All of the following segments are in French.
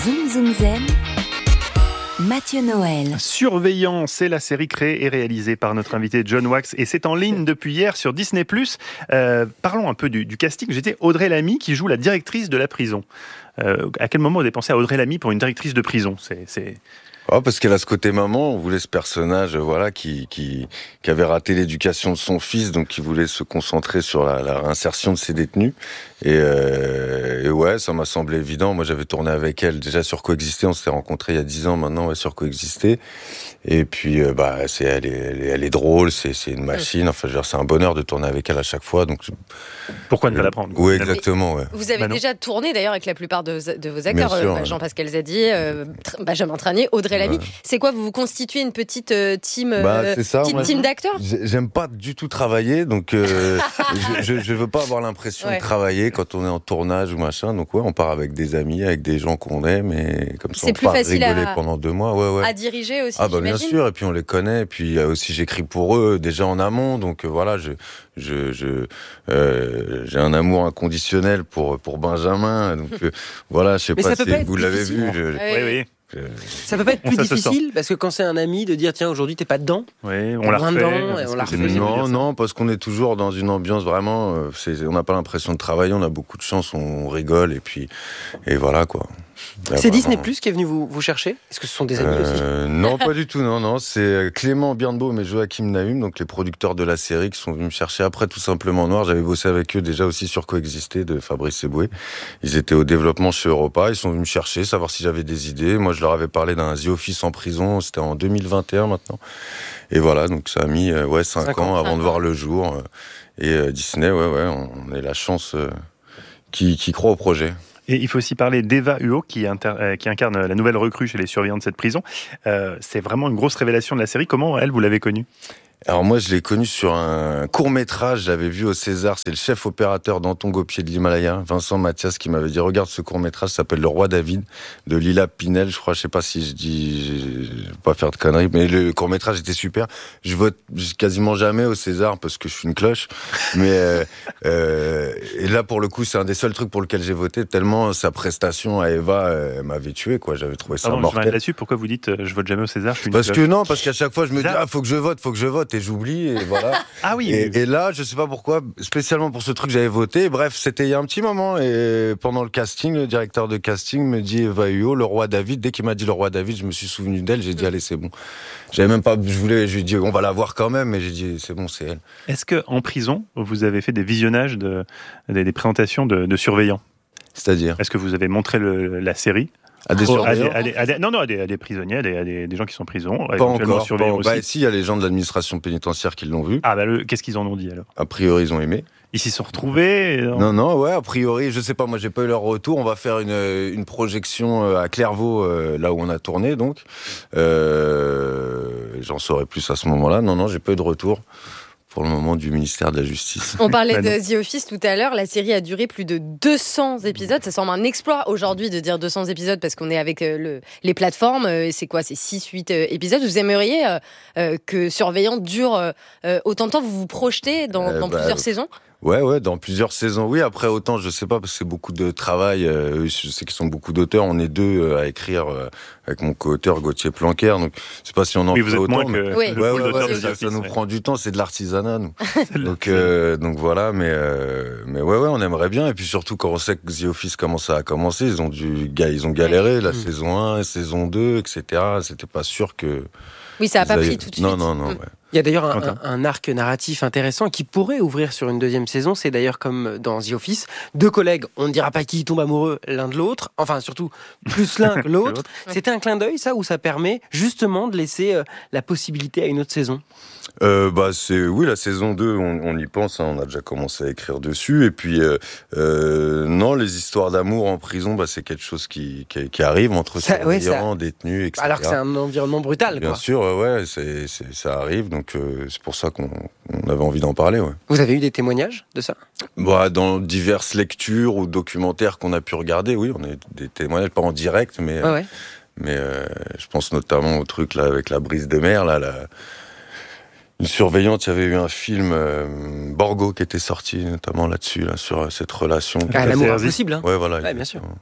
Zoom Zoom Zen, Mathieu Noël. Surveillant, c'est la série créée et réalisée par notre invité John Wax et c'est en ligne depuis hier sur Disney+. Parlons un peu du casting. J'étais Audrey Lamy qui joue la directrice de la prison. À quel moment vous avez pensé à Audrey Lamy pour une directrice de prison ? Oh, parce qu'elle a ce côté maman, on voulait ce personnage qui avait raté l'éducation de son fils, donc qui voulait se concentrer sur la réinsertion de ses détenus. Et ouais, ça m'a semblé évident. Moi, j'avais tourné avec elle déjà sur Coexister, on s'était rencontrés il y a 10 ans maintenant, ouais, sur Coexister. Et puis, elle est drôle, c'est une machine. Enfin, je veux dire, c'est un bonheur de tourner avec elle à chaque fois. Donc, pourquoi ne pas la prendre ? Oui, exactement. Ouais. Vous avez déjà tourné d'ailleurs avec la plupart de vos acteurs, sûr, Jean-Pascal Zadi, Benjamin Tranier, Audrey Lamy. Ouais. C'est quoi, vous constituez une petite team, team d'acteurs ? J'aime pas du tout travailler, donc je veux pas avoir l'impression de travailler quand on est en tournage ou machin. Donc ouais, on part avec des amis, avec des gens qu'on aime, et comme ça on part rigoler pendant 2 mois. Ouais. À diriger aussi. Ah bah bien sûr, et puis on les connaît, et puis aussi j'écris pour eux déjà en amont, donc voilà, j'ai un amour inconditionnel pour Benjamin, donc voilà, je sais pas si vous l'avez vu. Oui. Ça peut pas être plus difficile parce que quand c'est un ami de dire tiens aujourd'hui t'es pas dedans, on l'a refait. Non, parce qu'on est toujours dans une ambiance vraiment. On n'a pas l'impression de travailler, on a beaucoup de chance, on rigole et voilà quoi. Là, c'est Disney Plus qui est venu vous chercher ? Est-ce que ce sont des amis aussi ? Non, pas du tout. Non, c'est Clément Birnbaum et Joachim Nahum, donc les producteurs de la série, qui sont venus me chercher après Tout simplement Noir. J'avais bossé avec eux déjà aussi sur Coexister de Fabrice Eboué. Ils étaient au développement chez Europa. Ils sont venus me chercher, savoir si j'avais des idées. Moi, je leur avais parlé d'un The Office en prison. C'était en 2021 maintenant. Et voilà, donc ça a mis 5 ans avant de voir le jour. Et Disney, on a la chance qui croit au projet. Et il faut aussi parler d'Eva Huot qui incarne la nouvelle recrue chez les surveillants de cette prison. C'est vraiment une grosse révélation de la série. Comment, elle, vous l'avez connue ? Alors moi, je l'ai connu sur un court-métrage, je l'avais vu au César, c'est le chef opérateur d'Anton Gopier de l'Himalaya, Vincent Mathias, qui m'avait dit, regarde ce court-métrage, ça s'appelle Le Roi David, de Lila Pinel, je crois, je sais pas si je vais pas faire de conneries, mais le court-métrage était super. Je vote quasiment jamais au César, parce que je suis une cloche, mais et là, pour le coup, c'est un des seuls trucs pour lequel j'ai voté, tellement sa prestation à Eva m'avait tué, quoi, j'avais trouvé ça mortel. Là-dessus, pourquoi vous dites, je vote jamais au César, je suis une parce cloche. que non, parce qu'à chaque fois, je me dis, faut que je vote, et j'oublie, et voilà. Ah oui. Et là, je sais pas pourquoi, spécialement pour ce truc, j'avais voté. Bref, c'était il y a un petit moment. Et pendant le casting, le directeur de casting me dit Eva Huot, le roi David. Dès qu'il m'a dit le roi David, je me suis souvenu d'elle. J'ai dit allez, c'est bon. J'avais même pas, je lui ai dit on va la voir quand même, mais j'ai dit c'est bon, c'est elle. Est-ce que en prison, vous avez fait des visionnages des présentations de surveillants ? C'est-à-dire ? Est-ce que vous avez montré la série ? À des surveillants ? à des prisonniers, à des gens qui sont en prison. Pas encore. Si, il y a les gens de l'administration pénitentiaire qui l'ont vu. Ah qu'est-ce qu'ils en ont dit alors ? A priori, ils ont aimé. Ils s'y sont retrouvés ? Non, a priori, je sais pas, moi j'ai pas eu leur retour. On va faire une projection à Clairvaux, là où on a tourné, donc. J'en saurai plus à ce moment-là. Non, j'ai pas eu de retour. Pour le moment du ministère de la Justice. On parlait de The Office tout à l'heure, la série a duré plus de 200 épisodes, ça semble un exploit aujourd'hui de dire 200 épisodes parce qu'on est avec les plateformes, c'est quoi, c'est 6-8 épisodes. Vous aimeriez que Surveillant dure autant de temps, vous vous projetez dans plusieurs saisons ? Ouais, dans plusieurs saisons, oui. Après, autant, je sais pas, parce que c'est beaucoup de travail. Je sais qu'ils sont beaucoup d'auteurs. On est 2 à écrire avec mon co-auteur Gauthier Planquer. Donc, je sais pas si on en fait autant. Ça nous prend du temps. C'est de l'artisanat, nous. donc voilà. Mais on aimerait bien. Et puis surtout, quand on sait que The Office commence à commencer, ils ont galéré la saison 1, saison 2, etc. C'était pas sûr que. Oui, ça a pas pris tout de suite. Non. Ouais. Il y a d'ailleurs un arc narratif intéressant qui pourrait ouvrir sur une deuxième saison. C'est d'ailleurs comme dans The Office, 2 collègues, on ne dira pas qui tombent amoureux l'un de l'autre, enfin surtout plus l'un que l'autre. C'était un clin d'œil, ça, où ça permet justement de laisser la possibilité à une autre saison. Oui, la saison 2, on y pense, on a déjà commencé à écrire dessus. Et puis, non, les histoires d'amour en prison, c'est quelque chose qui arrive entre surveillants, détenus, etc. Alors que c'est un environnement brutal, Bien sûr, ça arrive, donc c'est pour ça qu'on avait envie d'en parler, ouais. Vous avez eu des témoignages de ça ? Dans diverses lectures ou documentaires qu'on a pu regarder, oui, on a eu des témoignages, pas en direct, mais je pense notamment au truc là avec la brise de mer, là, une surveillante, il y avait eu un film Borgo qui était sorti notamment là-dessus, sur cette relation. L'amour impossible, hein. Ouais, voilà. Bien sûr.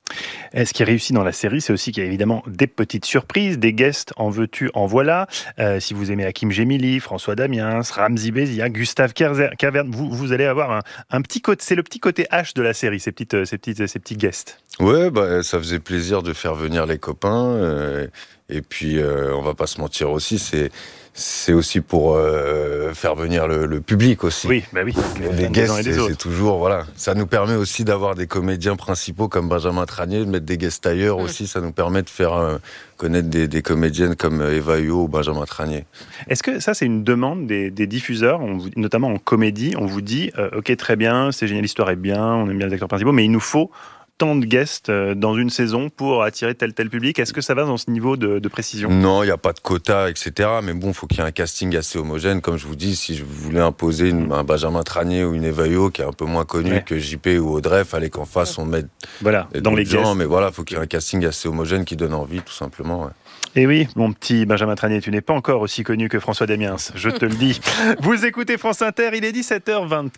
Ce qui est réussi dans la série, c'est aussi qu'il y a évidemment des petites surprises, des guests en veux-tu, en voilà. Si vous aimez Hakim Gemili, François Damiens, Ramzy Bézia, Gustave Caverne, vous allez avoir un petit côté, c'est le petit côté H de la série, ces petits guests. Ouais, ça faisait plaisir de faire venir les copains. Et puis, on va pas se mentir aussi, c'est aussi pour faire venir le public aussi. Oui. Les guests, c'est toujours, voilà. Ça nous permet aussi d'avoir des comédiens principaux comme Benjamin Tranier, de mettre des guests ailleurs aussi. Ça nous permet de faire connaître des comédiennes comme Eva Huot ou Benjamin Tranier. Est-ce que ça, c'est une demande des diffuseurs, notamment en comédie, on vous dit, ok, très bien, c'est génial, l'histoire est bien, on aime bien les acteurs principaux, mais il nous faut tant de guests dans une saison pour attirer tel public. Est-ce que ça va dans ce niveau de précision ? Non, il n'y a pas de quota, etc. Mais bon, il faut qu'il y ait un casting assez homogène. Comme je vous dis, si je voulais imposer un Benjamin Tranier ou une Eva Huot qui est un peu moins connue que JP ou Audrey, il fallait qu'en face on mette dans les gens. guests. Mais voilà, il faut qu'il y ait un casting assez homogène qui donne envie, tout simplement. Ouais. Et oui, mon petit Benjamin Tranier, tu n'es pas encore aussi connu que François Damiens, je te le dis. Vous écoutez France Inter, il est 17h24.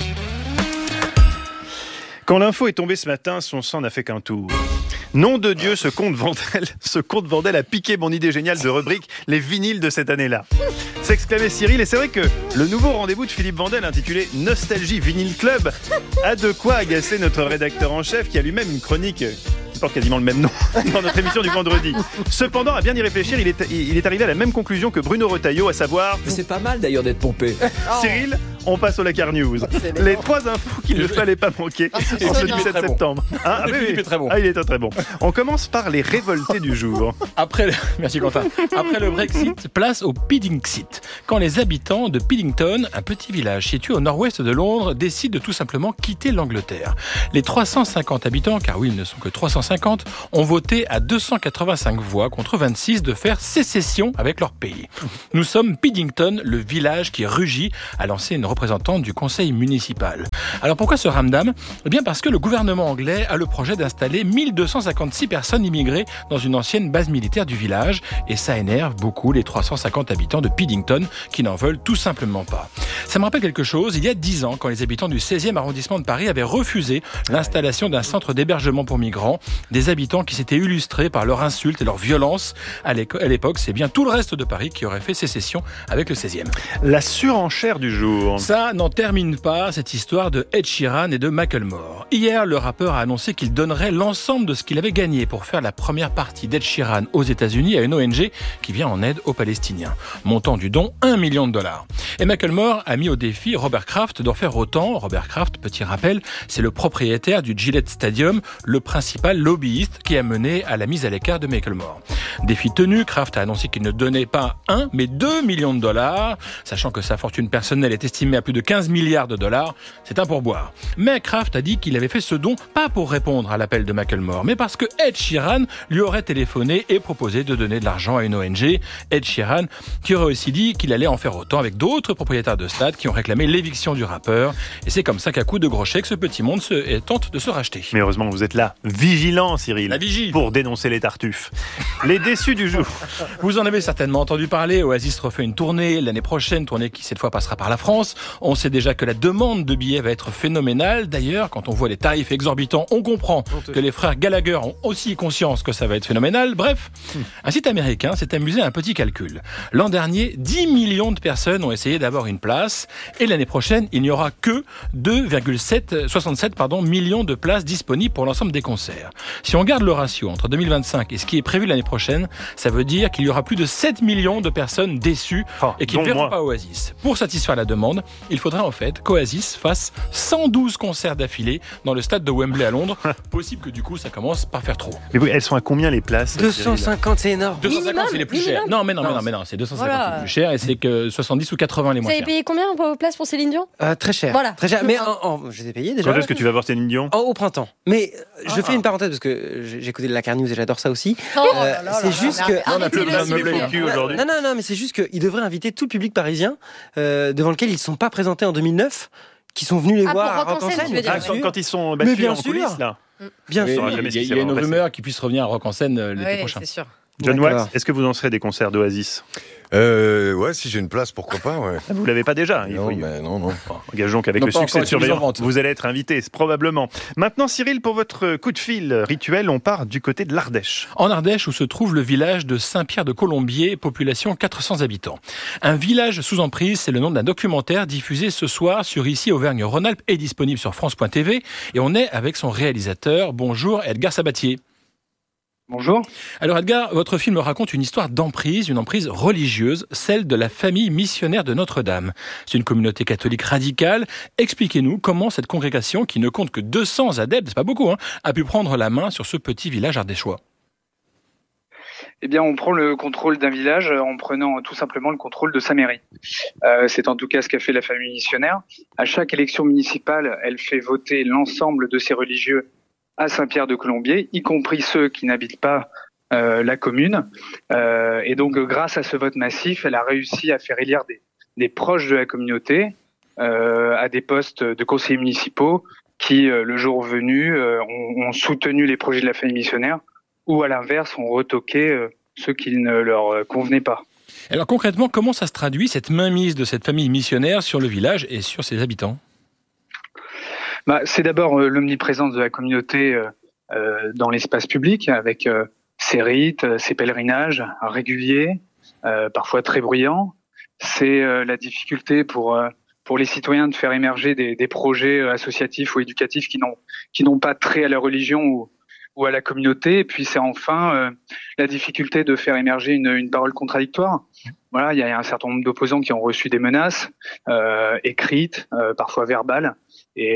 Quand l'info est tombée ce matin, son sang n'a fait qu'un tour. Nom de Dieu, ce comte Vandel a piqué mon idée géniale de rubrique les vinyles de cette année-là. S'exclamait Cyril, et c'est vrai que le nouveau rendez-vous de Philippe Vandel intitulé Nostalgie Vinyl Club a de quoi agacer notre rédacteur en chef qui a lui-même une chronique qui porte quasiment le même nom dans notre émission du vendredi. Cependant, à bien y réfléchir, il est arrivé à la même conclusion que Bruno Retailleau, à savoir... Mais c'est pas mal d'ailleurs d'être pompé. Cyril, on passe au Lakar News. Les 3 infos qu'il ne fallait pas manquer en ce 17 septembre. Philippe est très bon. Il était très bon. On commence par les révoltés du jour. Merci Quentin. Après le Brexit, place au Piddingsit. Quand les habitants de Piddington, un petit village situé au nord-ouest de Londres, décident de tout simplement quitter l'Angleterre. Les 350 habitants, car oui, ils ne sont que 350, ont voté à 285 voix contre 26 de faire sécession avec leur pays. Nous sommes Piddington, le village qui rugit, a lancé une représentante du conseil municipal. Alors pourquoi ce ramdam ? Eh bien parce que le gouvernement anglais a le projet d'installer 1256 personnes immigrées dans une ancienne base militaire du village et ça énerve beaucoup les 350 habitants de Piddington qui n'en veulent tout simplement pas. Ça me rappelle quelque chose, il y a 10 ans, quand les habitants du 16e arrondissement de Paris avaient refusé l'installation d'un centre d'hébergement pour migrants, des habitants qui s'étaient illustrés par leurs insultes et leur violence. À l'époque, c'est bien tout le reste de Paris qui aurait fait sécession avec le 16e. La surenchère du jour. Ça n'en termine pas, cette histoire de Ed Sheeran et de Macklemore. Hier, le rappeur a annoncé qu'il donnerait l'ensemble de ce qu'il avait gagné pour faire la première partie d'Ed Sheeran aux États-Unis à une ONG qui vient en aide aux Palestiniens. Montant du don, $1 million. Et Macklemore a mis au défi Robert Kraft d'en faire autant. Robert Kraft, petit rappel, c'est le propriétaire du Gillette Stadium, le principal lobbyiste qui a mené à la mise à l'écart de Macklemore. Défi tenu, Kraft a annoncé qu'il ne donnait pas 1, mais $2 millions, sachant que sa fortune personnelle est estimée à plus de 15 milliards de dollars. C'est un pourboire. Mais Kraft a dit qu'il avait fait ce don pas pour répondre à l'appel de Macklemore, mais parce que Ed Sheeran lui aurait téléphoné et proposé de donner de l'argent à une ONG. Ed Sheeran qui aurait aussi dit qu'il allait en faire autant avec d'autres propriétaires de stades qui ont réclamé l'éviction du rappeur. Et c'est comme ça qu'à coup de gros chèques, ce petit monde tente de se racheter. Mais heureusement, vous êtes là, vigilant, Cyril, la vigie, pour dénoncer les tartuffes. Les déçus du jour. Vous en avez certainement entendu parler. Oasis refait une tournée l'année prochaine, tournée qui cette fois passera par la France. On sait déjà que la demande de billets va être phénoménale. D'ailleurs, quand on voit les tarifs exorbitants, on comprend que les frères Gallagher ont aussi conscience que ça va être phénoménal. Bref, un site américain s'est amusé à un petit calcul. L'an dernier, 10 millions de personnes ont essayé d'avoir une place. Et l'année prochaine, il n'y aura que 2,67 millions de places disponibles pour l'ensemble des concerts. Si on garde le ratio entre 2025 et ce qui est prévu l'année prochaine, ça veut dire qu'il y aura plus de 7 millions de personnes déçues et qui ne verront pas Oasis. Pour satisfaire la demande, il faudrait en fait qu'Oasis fasse 112 concerts d'affilée dans le stade de Wembley à Londres. Possible que du coup ça commence par faire trop. Mais oui, elles sont à combien les places ? 250, c'est énorme. 250 c'est les plus chers. Non, mais non, c'est 250 les plus chers et c'est que 70 ou 80 les moins chers. Vous avez payé combien vos places pour Céline Dion ? Très cher. Voilà. Très cher. Mais je les ai payés déjà. Quand est-ce que tu vas voir Céline Dion ? Au printemps. Mais je fais une parenthèse parce que j'ai écouté de la Car News et j'adore ça aussi. C'est juste que on a plus besoin de meubler cul aujourd'hui. Non, mais c'est juste qu'ils devraient inviter tout le public parisien devant lequel ils ne sont pas présentés en 2009, qui sont venus les voir à Rock en scène. Quand ils sont battus en coulisses là. Bien sûr. Il y a une rumeur qu'ils puissent revenir à Rock en scène l'été prochain. C'est sûr. John D'accord. Wax, est-ce que vous en serez des concerts d'Oasis ? Ouais, si j'ai une place, pourquoi pas, ouais. Vous l'avez pas déjà. Non. Gageons qu'avec Non, le pas succès encore de Surveillant, suffisamment. vous allez être invité, probablement. Maintenant, Cyril, pour votre coup de fil rituel, on part du côté de l'Ardèche. En Ardèche, où se trouve le village de Saint-Pierre-de-Colombier, population 400 habitants. Un village sous emprise, c'est le nom d'un documentaire diffusé ce soir sur Ici Auvergne-Rhône-Alpes et disponible sur France.tv. Et on est avec son réalisateur. Bonjour, Edgar Sabatier. Bonjour. Alors Edgar, votre film raconte une histoire d'emprise, une emprise religieuse, celle de la famille missionnaire de Notre-Dame. C'est une communauté catholique radicale. Expliquez-nous comment cette congrégation, qui ne compte que 200 adeptes, c'est pas beaucoup, a pu prendre la main sur ce petit village ardéchois. Eh bien, on prend le contrôle d'un village en prenant tout simplement le contrôle de sa mairie. C'est en tout cas ce qu'a fait la famille missionnaire. À chaque élection municipale, elle fait voter l'ensemble de ses religieux à Saint-Pierre-de-Colombier, y compris ceux qui n'habitent pas la commune. Et donc, grâce à ce vote massif, elle a réussi à faire élire des proches de la communauté à des postes de conseillers municipaux qui, le jour venu, ont soutenu les projets de la famille missionnaire ou, à l'inverse, ont retoqué ceux qui ne leur convenaient pas. Alors concrètement, comment ça se traduit, cette mainmise de cette famille missionnaire sur le village et sur ses habitants ? C'est d'abord l'omniprésence de la communauté dans l'espace public, avec ses rites, ses pèlerinages réguliers, parfois très bruyants. C'est la difficulté pour les citoyens de faire émerger des projets associatifs ou éducatifs qui n'ont pas trait à la religion ou à la communauté. Et puis c'est enfin la difficulté de faire émerger une parole contradictoire. Voilà, il y a un certain nombre d'opposants qui ont reçu des menaces écrites, parfois verbales. Et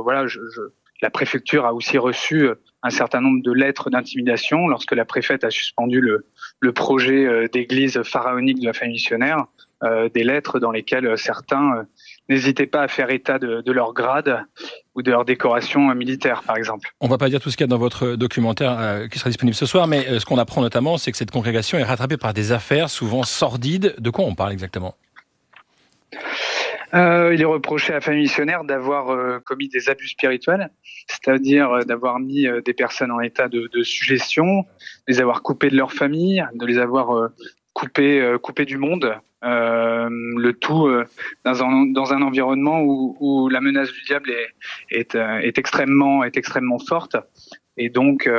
la préfecture a aussi reçu un certain nombre de lettres d'intimidation lorsque la préfète a suspendu le projet d'église pharaonique de la famille missionnaire, des lettres dans lesquelles certains n'hésitaient pas à faire état de leur grade ou de leur décoration militaire, par exemple. On ne va pas dire tout ce qu'il y a dans votre documentaire qui sera disponible ce soir, mais ce qu'on apprend notamment, c'est que cette congrégation est rattrapée par des affaires souvent sordides. De quoi on parle exactement ? Il est reproché à la famille missionnaire d'avoir commis des abus spirituels, c'est-à-dire d'avoir mis des personnes en état de suggestion, de les avoir coupées de leur famille, de les avoir coupées du monde, le tout dans un environnement où la menace du diable est extrêmement forte, et donc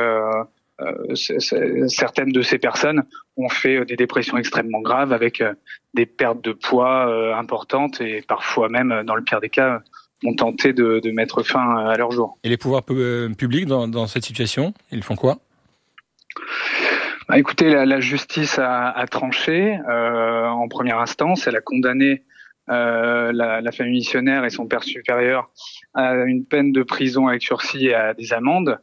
certaines de ces personnes ont fait des dépressions extrêmement graves avec des pertes de poids importantes et parfois même, dans le pire des cas, ont tenté de mettre fin à leur jour. Et les pouvoirs publics dans cette situation, ils font quoi ? Écoutez, la justice a tranché en première instance. Elle a condamné la famille missionnaire et son père supérieur à une peine de prison avec sursis et à des amendes.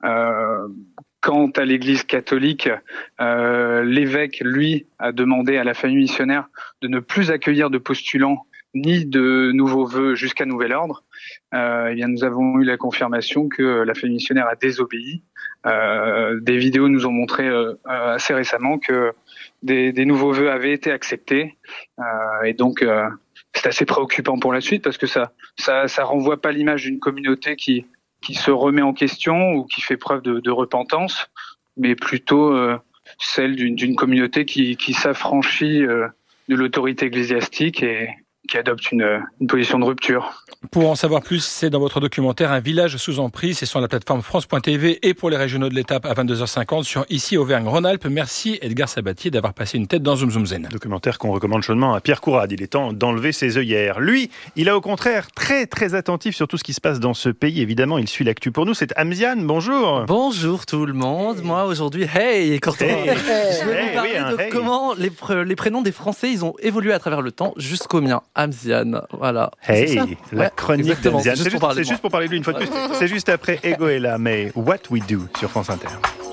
Quant à l'Église catholique, l'évêque, lui, a demandé à la famille missionnaire de ne plus accueillir de postulants ni de nouveaux vœux jusqu'à nouvel ordre. Nous avons eu la confirmation que la famille missionnaire a désobéi. Des vidéos nous ont montré assez récemment que des nouveaux vœux avaient été acceptés. Et donc, c'est assez préoccupant pour la suite parce que ça renvoie pas l'image d'une communauté qui se remet en question ou qui fait preuve de repentance, mais plutôt celle d'une communauté qui s'affranchit de l'autorité ecclésiastique et qui adopte une position de rupture. Pour en savoir plus, c'est dans votre documentaire Un village sous emprise, c'est sur la plateforme France.tv et pour les régionaux de l'étape à 22h50 sur Ici Auvergne-Rhône-Alpes. Merci Edgar Sabatier d'avoir passé une tête dans Zoom Zoom Zen. Documentaire qu'on recommande chaudement à Pierre Courade. Il est temps d'enlever ses œillères. Lui, il est au contraire très très attentif sur tout ce qui se passe dans ce pays. Évidemment, il suit l'actu pour nous. C'est Amziane, bonjour. Bonjour tout le monde. Moi aujourd'hui, je vais vous parler de comment les prénoms des Français ils ont évolué à travers le temps jusqu'au mien. Amziane, voilà. La chronique d'Amziane. C'est juste pour parler de lui une fois de plus. C'est juste après Ego et là, mais What We Do sur France Inter.